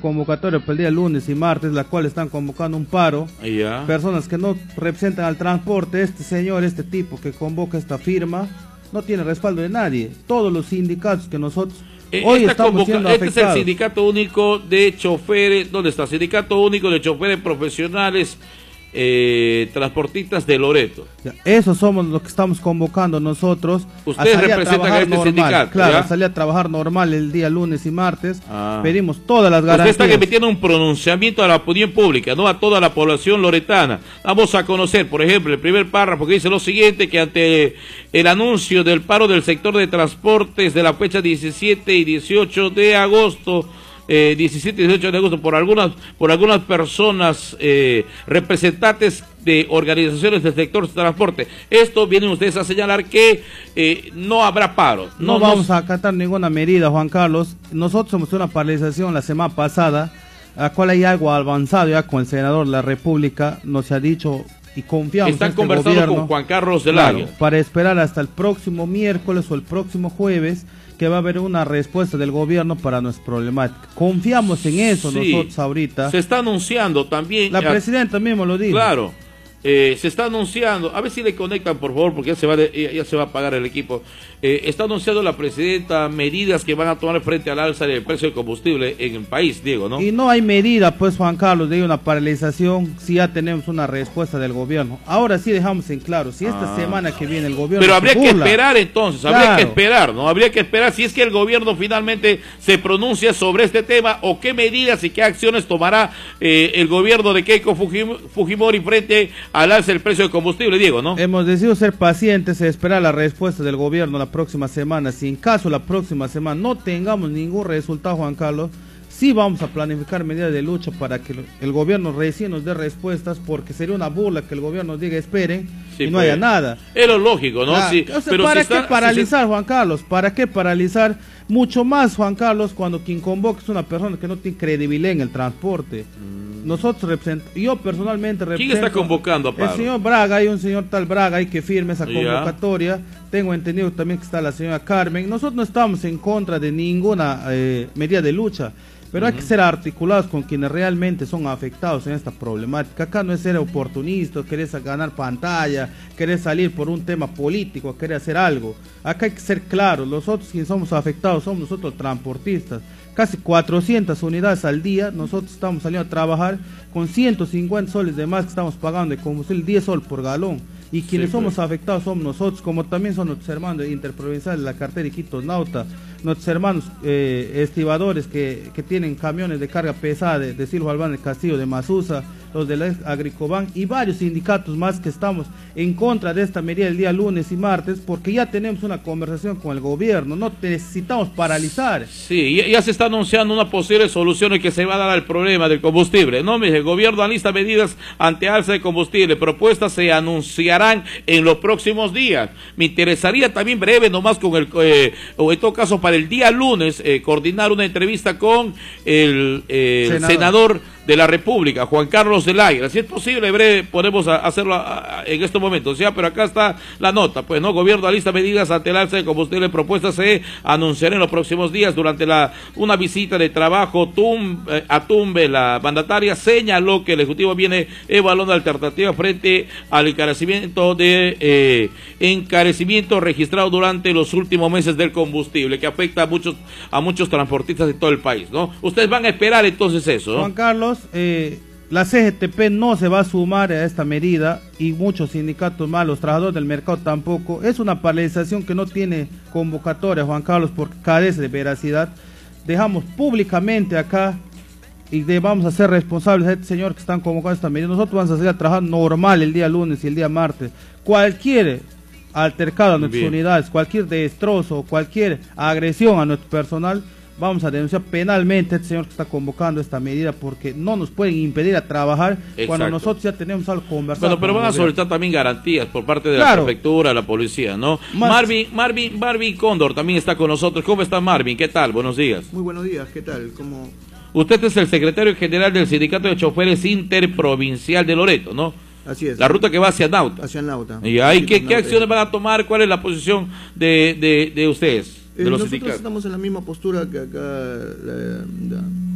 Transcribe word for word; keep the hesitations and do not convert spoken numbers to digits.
convocatoria para el día lunes y martes, la cual están convocando un paro. Ya. Personas que no representan al transporte. Este señor, este tipo que convoca esta firma, no tiene respaldo de nadie. Todos los sindicatos que nosotros Eh, hoy esta estamos convoca- siendo este afectados. es el Sindicato Único de Choferes. ¿Dónde está? Sindicato Único de Choferes Profesionales eh, Transportistas de Loreto. Ya, eso somos lo que estamos convocando nosotros. Ustedes representan a este normal. sindicato, Claro, ¿ya? a salir a trabajar normal el día lunes y martes. Ah. Pedimos todas las Ustedes garantías. están emitiendo un pronunciamiento a la opinión pública, no a toda la población loretana. Vamos a conocer, por ejemplo, el primer párrafo que dice lo siguiente, que ante el anuncio del paro del sector de transportes de la fecha diecisiete y dieciocho de agosto, eh, diecisiete y dieciocho de agosto, por algunas, por algunas personas, eh, representantes de organizaciones del sector de transporte, esto vienen ustedes a señalar que eh, no habrá paro. No, no vamos a acatar ninguna medida, Juan Carlos. Nosotros hemos hecho una paralización la semana pasada, a la cual hay algo avanzado ya con el senador de la República, nos ha dicho y confiamos Están en este conversando gobierno, con Juan Carlos del claro, Águila. para esperar hasta el próximo miércoles o el próximo jueves que va a haber una respuesta del gobierno para nuestra problemática. Confiamos en eso Sí, nosotros ahorita. Se está anunciando también. La a- presidenta mismo lo dijo. Claro, eh, se está anunciando, a ver si le conectan por favor, porque ya se va, de- ya, ya se va a pagar el equipo. Eh, está anunciando la presidenta medidas que van a tomar frente al alza del precio del combustible en el país, Diego, ¿no? Y no hay medida, pues, Juan Carlos, de una paralización si ya tenemos una respuesta del gobierno. Ahora sí dejamos en claro, si esta Ah. semana que viene el gobierno Pero se habría que burla, esperar entonces, habría Claro. que esperar, ¿no? Habría que esperar si es que el gobierno finalmente se pronuncia sobre este tema o qué medidas y qué acciones tomará eh, el gobierno de Keiko Fujim- Fujimori frente al alza del precio del combustible, Diego, ¿no? hemos decidido ser pacientes y esperar la respuesta del gobierno la próxima semana. Si en caso la próxima semana no tengamos ningún resultado, Juan Carlos, sí vamos a planificar medidas de lucha para que el gobierno recién nos dé respuestas, porque sería una burla que el gobierno diga esperen Sí, y no pues, haya nada. Es lo lógico, ¿no? Ah, Sí, o sea, pero ¿para si qué está- si paralizar, Juan Carlos? ¿Para qué paralizar? Mucho más, Juan Carlos, cuando quien convoca es una persona que no tiene credibilidad en el transporte. Nosotros representamos, yo personalmente ¿Quién represento... está convocando a paro? El señor Braga, hay un señor tal Braga ahí que firme esa Ya. convocatoria. Tengo entendido también que está la señora Carmen. Nosotros no estamos en contra de ninguna eh, medida de lucha, pero hay que ser articulados con quienes realmente son afectados en esta problemática. Acá no es ser oportunista, querer ganar pantalla, querer salir por un tema político, querer hacer algo. Acá hay que ser claros, nosotros quienes somos afectados somos nosotros transportistas. Casi cuatrocientas unidades al día, nosotros estamos saliendo a trabajar con ciento cincuenta soles de más que estamos pagando de combustible, diez soles por galón. Y quienes Sí, somos pues. afectados somos nosotros, como también son nuestros hermanos interprovinciales de la cartera Iquitos Nauta, nuestros hermanos eh, estibadores que, que tienen camiones de carga pesada de, de Silva Albán del Castillo, de Masusa, los de la Agricoban y varios sindicatos más que estamos en contra de esta medida el día lunes y martes, porque ya tenemos una conversación con el gobierno, no necesitamos paralizar. Sí, ya, ya se está anunciando una posible solución en que se va a dar al problema del combustible. No, mire, el gobierno alista medidas ante alza de combustible. Propuestas se anunciarán en los próximos días. Me interesaría también breve, nomás con el, eh, o en todo caso para el día lunes, eh, coordinar una entrevista con el, eh, el Senador. senador de la República, Juan Carlos del Águila. Si es posible, breve, podemos a- hacerlo a- a- en estos momentos, ya, pero acá está la nota, pues, ¿no? Gobierno alista medidas ante el alza de combustible, propuestas se anunciarán en los próximos días. Durante la una visita de trabajo Tum, eh, a Tumbe, la mandataria señaló que el Ejecutivo viene evaluando alternativas frente al encarecimiento de eh, encarecimiento registrado durante los últimos meses del combustible, que afecta a muchos a muchos transportistas de todo el país, ¿no? Ustedes van a esperar entonces eso, ¿no? Juan Carlos, eh, la C G T P no se va a sumar a esta medida y muchos sindicatos más, los trabajadores del mercado tampoco. Es una paralización que no tiene convocatoria, Juan Carlos, porque carece de veracidad. Dejamos públicamente acá y de, vamos a ser responsables a este señor que están convocando esta medida. Nosotros vamos a seguir a trabajar normal el día lunes y el día martes. Cualquier altercado a nuestras Bien. unidades, cualquier destrozo, cualquier agresión a nuestro personal, vamos a denunciar penalmente a este señor que está convocando esta medida, porque no nos pueden impedir a trabajar cuando Exacto. nosotros ya tenemos algo conversado. Bueno, pero con van a el gobierno. solicitar también garantías por parte de Claro. la prefectura, la policía, ¿no? Más- Marvin, Marvin, Marvin Cóndor también está con nosotros. ¿Cómo está Marvin? ¿Qué tal? Buenos días. Muy buenos días, ¿qué tal? ¿Cómo? Usted es el secretario general del Sindicato de Choferes Interprovincial de Loreto, ¿no? Así es. La ruta que va hacia Nauta. Hacia Nauta. ¿Y ahí qué, qué Nauta. acciones van a tomar? ¿Cuál es la posición de, de, de ustedes, de Eh, los nosotros sindicatos? estamos en la misma postura que acá la, la-